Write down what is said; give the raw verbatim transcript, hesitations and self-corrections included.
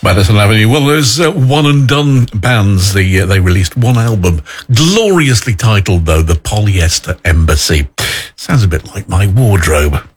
Madison Avenue. Well, those uh, one and done bands, the, uh, they released one album, gloriously titled, though, The Polyester Embassy. Sounds a bit like my wardrobe.